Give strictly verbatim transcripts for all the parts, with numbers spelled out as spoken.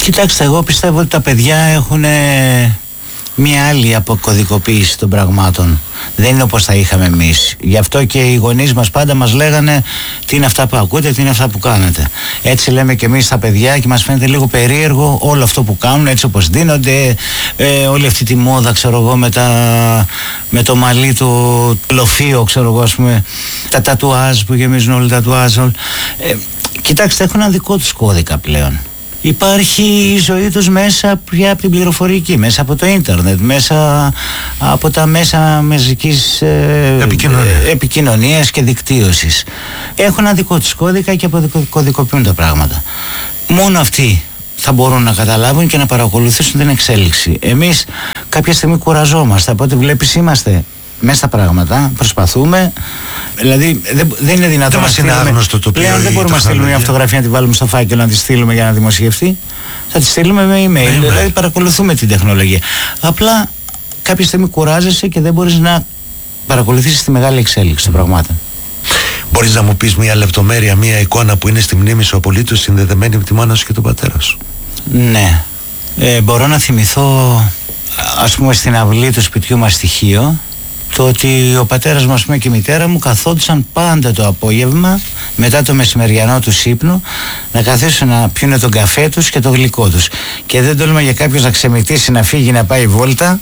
Κοιτάξτε, εγώ πιστεύω ότι τα παιδιά έχουν μια άλλη αποκωδικοποίηση των πραγμάτων. Δεν είναι όπως τα είχαμε εμείς. Γι' αυτό και οι γονείς μας πάντα μας λέγανε τι είναι αυτά που ακούτε, τι είναι αυτά που κάνετε. Έτσι λέμε και εμείς στα παιδιά και μας φαίνεται λίγο περίεργο όλο αυτό που κάνουν, έτσι όπως δίνονται, ε, όλη αυτή τη μόδα, ξέρω εγώ, με, τα, με το μαλλί το λοφείο, ξέρω εγώ, ας πούμε, τα τατουάζ που γεμίζουν όλοι τα τατουάζ. Ε, κοιτάξτε, έχουν ένα δικό τους κώδικα πλέον. Υπάρχει η ζωή τους μέσα πια από την πληροφορική, μέσα από το ίντερνετ, μέσα από τα μέσα μαζικής ε, Επικοινωνία. ε, επικοινωνίας και δικτύωσης. Έχουν ένα δικό τους κώδικα και αποκωδικοποιούν τα πράγματα. Μόνο αυτοί θα μπορούν να καταλάβουν και να παρακολουθήσουν την εξέλιξη. Εμείς κάποια στιγμή κουραζόμαστε, από ό,τι βλέπεις είμαστε μέσα στα πράγματα, προσπαθούμε. Δηλαδή δεν, δεν είναι δυνατόν να στείλουμε. Πλέον δεν μπορούμε να στείλουμε μια φωτογραφία να τη βάλουμε στο φάκελο να τη στείλουμε για να δημοσιευτεί. Θα τη στείλουμε με email. email. Δηλαδή παρακολουθούμε την τεχνολογία. Απλά κάποια στιγμή κουράζεσαι και δεν μπορείς να παρακολουθήσεις τη μεγάλη εξέλιξη των πραγμάτων. Μπορείς να μου πεις μια λεπτομέρεια, μια εικόνα που είναι στη μνήμη σου απολύτως συνδεδεμένη με τη μάνα σου και τον πατέρα σου? Ναι. Ε, μπορώ να θυμηθώ, ας πούμε, στην αυλή του σπιτιού μας στοιχείο, το ότι ο πατέρας μας και η μητέρα μου καθόντουσαν πάντα το απόγευμα μετά το μεσημεριανό τους ύπνο να καθίσουν να πιούνε τον καφέ τους και το γλυκό τους, και δεν τόλμα για κάποιος να ξεμητήσει να φύγει να πάει βόλτα.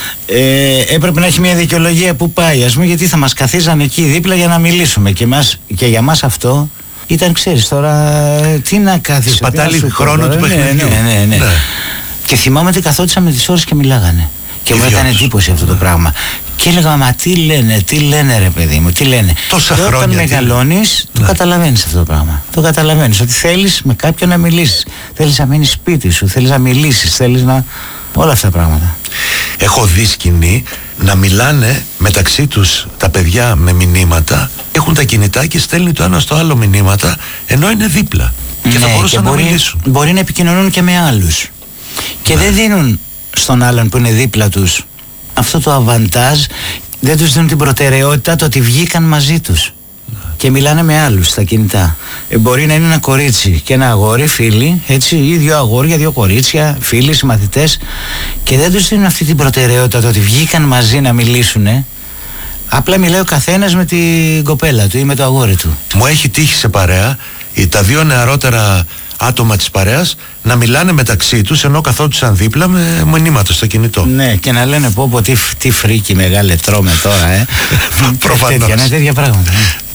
ε, έπρεπε να έχει μια δικαιολογία που πάει, ας πούμε, γιατί θα μας καθίζαν εκεί δίπλα για να μιλήσουμε, και, μας, και για μας αυτό ήταν, ξέρεις τώρα, τι να κάθισαι, σπατάλη χρόνο του παιχνιδιού. Ναι, ναι, ναι, ναι. Ναι. Και θυμάμαι ότι καθόντουσαν με τις ώρες και μιλάγανε. Και μου έκανε εντύπωση αυτό το πράγμα. Και έλεγα, μα τι λένε, τι λένε ρε παιδί μου, τι λένε. Τόσα και χρόνια. Όταν μεγαλώνεις, ναι, το καταλαβαίνεις αυτό το πράγμα. Το καταλαβαίνεις ότι θέλεις με κάποιον να μιλήσεις. Θέλεις να μείνεις σπίτι σου, θέλεις να μιλήσεις, θέλεις να. Όλα αυτά τα πράγματα. Έχω δει σκηνή να μιλάνε μεταξύ τους τα παιδιά με μηνύματα. Έχουν τα κινητά και στέλνει το ένα στο άλλο μηνύματα, ενώ είναι δίπλα. Και ναι, θα μπορούσαν και να μπορεί, μιλήσουν. Μπορεί να επικοινωνούν και με άλλους. Και ναι, δεν δίνουν στον άλλον που είναι δίπλα τους αυτό το αβαντάζ, δεν τους δίνουν την προτεραιότητα το ότι βγήκαν μαζί τους και μιλάνε με άλλους στα κινητά. Ε, μπορεί να είναι ένα κορίτσι και ένα αγόρι, φίλοι, έτσι, ή δύο αγόρια, δύο κορίτσια, φίλοι, συμμαθητές, και δεν τους δίνουν αυτή την προτεραιότητα το ότι βγήκαν μαζί να μιλήσουν. Ε. Απλά μιλάει ο καθένας με την κοπέλα του ή με το αγόρι του. Μου έχει τύχει σε παρέα τα δύο νεαρότερα άτομα της παρέας να μιλάνε μεταξύ τους ενώ καθόντουσαν δίπλα με μηνύματα στο κινητό. Ναι, και να λένε πω πω τι, τι φρίκι μεγάλε τρώμε τώρα, ε. Προφανώς. Τέτοια, ναι, τέτοια πράγματα. Ναι.